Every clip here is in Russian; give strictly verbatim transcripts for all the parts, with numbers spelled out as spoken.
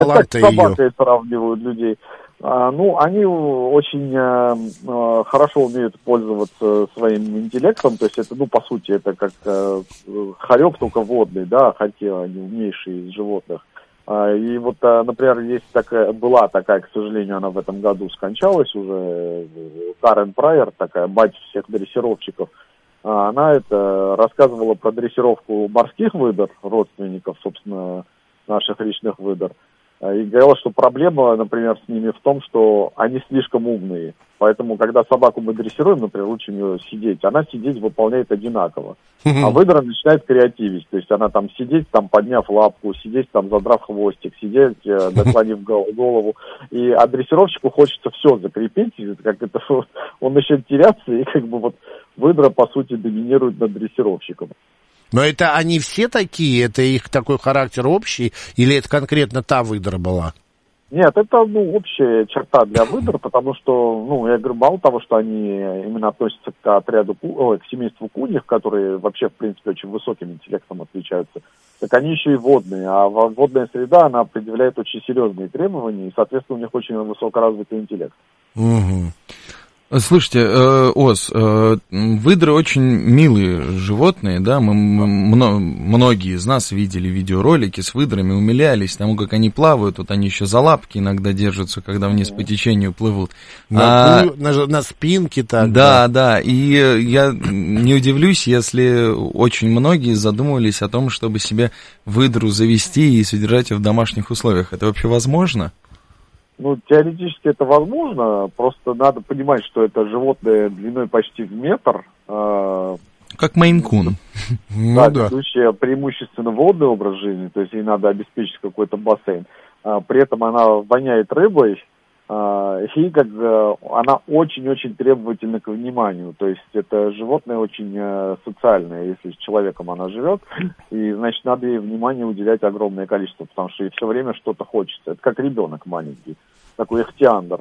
Это как с собакой ее. сравнивают людей. А, ну, они очень а, а, хорошо умеют пользоваться своим интеллектом, то есть это, ну, по сути, это как а, хорек, только водный, да, хотя они умнейшие из животных. А, и вот, а, например, есть такая, была такая, к сожалению, она в этом году скончалась уже, Карен Прайер, такая мать всех дрессировщиков. А, она это рассказывала про дрессировку морских выдр, родственников, собственно, наших речных выдр. И говорила, что проблема, например, с ними в том, что они слишком умные. Поэтому, когда собаку мы дрессируем, например, лучше у нее сидеть, она сидеть выполняет одинаково. А выдра начинает креативить. То есть она там сидеть, там подняв лапку, сидеть, там задрав хвостик, сидеть, наклонив голову. И а дрессировщику хочется все закрепить, как это, он начинает теряться, и как бы вот выдра, по сути, доминирует над дрессировщиком. Но это они все такие? Это их такой характер общий? Или это конкретно та выдра была? Нет, это, ну, общая черта для выдр, потому что, ну, я говорю, мало того, что они именно относятся к отряду, ой, к семейству куньих, которые вообще, в принципе, очень высоким интеллектом отличаются, так они еще и водные. А водная среда, она определяет очень серьезные требования, и, соответственно, у них очень высокоразвитый интеллект. Угу. Слушайте, э, Ос, э, выдры очень милые животные, да, мы, мно, многие из нас видели видеоролики с выдрами, умилялись тому, как они плавают, вот они еще за лапки иногда держатся, когда вниз по течению плывут. На, а, на, на спинке так. Да, да, да, и я не удивлюсь, если очень многие задумывались о том, чтобы себе выдру завести и содержать ее в домашних условиях. Это вообще возможно? Ну, теоретически это возможно, просто надо понимать, что это животное длиной почти в метр. Э, как мейн-кун. Да, ну, да. Ведущая преимущественно водный образ жизни, то есть ей надо обеспечить какой-то бассейн. А, при этом она воняет рыбой, а, и как бы она очень-очень требовательна к вниманию. То есть это животное очень а, социальное, если с человеком она живет, и, значит, надо ей внимание уделять огромное количество, потому что ей все время что-то хочется. Это как ребенок маленький. Такой ихтиандр.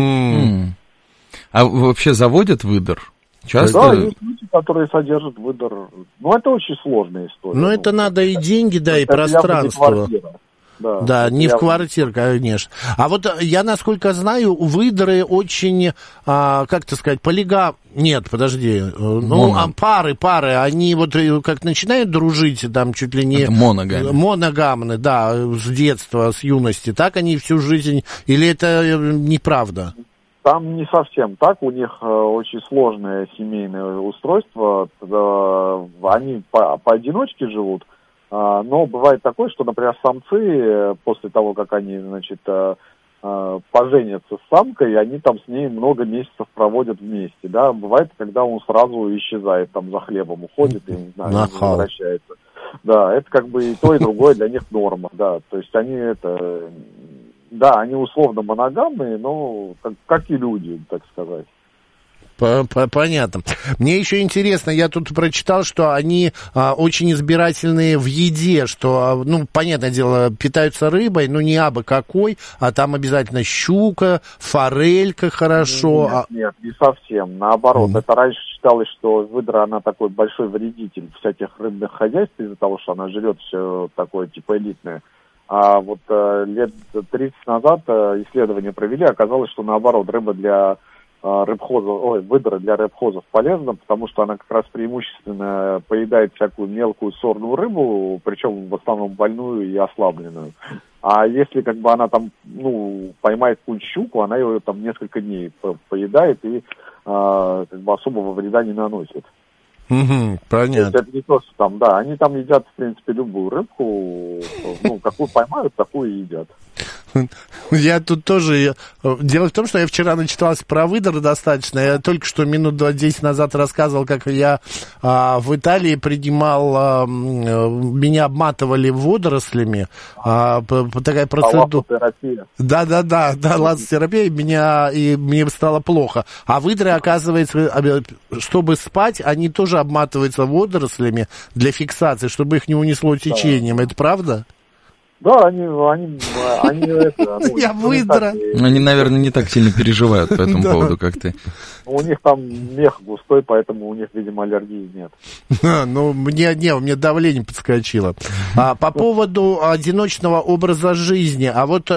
Mm. А вообще заводят выдр? Часто? Да, есть люди, которые содержат выдр. Ну, это очень сложная история. Ну, это ну, надо и деньги, да, и пространство. Да, да не в квартире, конечно. А вот я, насколько знаю, выдры очень, а, как-то сказать, полигам... Нет, подожди. Ну, а пары, пары, они вот как начинают дружить, там чуть ли не... Это моногамны. Моногамны, да, с детства, с юности. Так они всю жизнь... Или это неправда? Там не совсем так. У них очень сложное семейное устройство. Они по- поодиночке живут. Но бывает такое, что, например, самцы после того, как они, значит, поженятся с самкой, они там с ней много месяцев проводят вместе, да. Бывает, когда он сразу исчезает, там за хлебом уходит и, не знаю, не возвращается. Да, это как бы и то, и другое для них норма, да. То есть они это, да, они условно моногамные, но как, как и люди, так сказать. Понятно. Мне еще интересно, я тут прочитал, что они а, очень избирательные в еде, что, ну, понятное дело, питаются рыбой, но не абы какой, а там обязательно щука, форелька хорошо. Нет, нет, не совсем. Наоборот, mm-hmm. это раньше считалось, что выдра, она такой большой вредитель всяких рыбных хозяйств из-за того, что она жрет все такое типа элитное. А вот э, лет тридцать назад э, исследования провели, оказалось, что наоборот, рыба для рыбхозов, ой, выдра для рыбхозов полезна, потому что она как раз преимущественно поедает всякую мелкую сорную рыбу, причем в основном больную и ослабленную. А если как бы она там, ну, поймает какую-нибудь щуку, она ее там несколько дней поедает и а, как бы особого вреда не наносит. Угу, понятно. Это не то, что там, да, они там едят, в принципе, любую рыбку, ну, какую поймают, такую и едят. Я тут тоже... Дело в том, что я вчера начитался про выдр достаточно. Я только что минут десять назад рассказывал, как я а, в Италии принимал... А, меня обматывали водорослями. А, такая процедура... Лазотерапия. Да-да-да, да, лазотерапия. Меня, и мне стало плохо. А выдры, оказывается, чтобы спать, они тоже обматываются водорослями для фиксации, чтобы их не унесло течением. Это правда? Да, они, они, они это... Ну, я выдра. Они, наверное, не так сильно переживают по этому поводу, как ты. У них там мех густой, поэтому у них, видимо, аллергии нет. Ну, мне, не, у меня давление подскочило. А, по поводу одиночного образа жизни, а вот